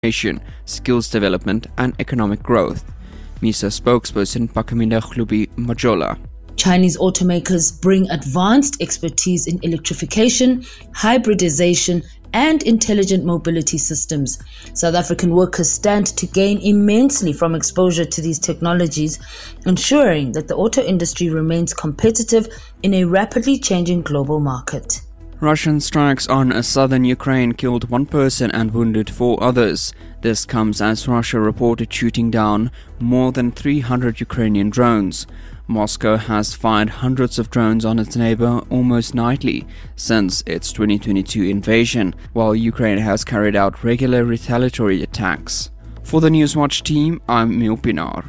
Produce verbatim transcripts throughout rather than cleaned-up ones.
innovation, skills development, and economic growth. MISA spokesperson Pakaminda Khlubi Majola. Chinese automakers bring advanced expertise in electrification, hybridization, and intelligent mobility systems. South African workers stand to gain immensely from exposure to these technologies, ensuring that the auto industry remains competitive in a rapidly changing global market. Russian strikes on southern Ukraine killed one person and wounded four others. This comes as Russia reported shooting down more than three hundred Ukrainian drones. Moscow has fired hundreds of drones on its neighbor almost nightly since its twenty twenty-two invasion, while Ukraine has carried out regular retaliatory attacks. For the Newswatch team, I'm Mil Pinar.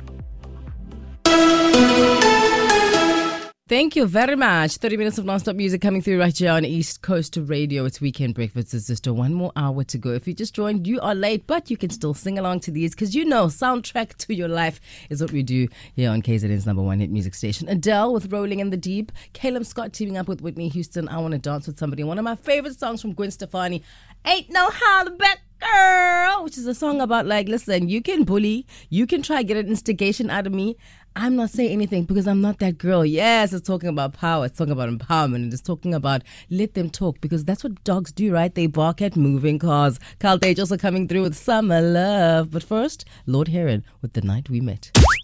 Thank you very much. thirty minutes of non-stop music coming through right here on East Coast Radio. It's Weekend Breakfast. It's just a one more hour to go. If you just joined, you are late, but you can still sing along to these because you know soundtrack to your life is what we do here on K Z N's number one hit music station. Adele with Rolling in the Deep. Caleb Scott teaming up with Whitney Houston. I Want to Dance with Somebody. One of my favorite songs from Gwen Stefani. Ain't No Holler Back Girl, which is a song about like, listen, you can bully, you can try get an instigation out of me. I'm not saying anything because I'm not that girl. Yes, it's talking about power. It's talking about empowerment. It's talking about let them talk because that's what dogs do, right? They bark at moving cars. Carl Tage also coming through with Summer Love. But first, Lord Heron with The Night We Met.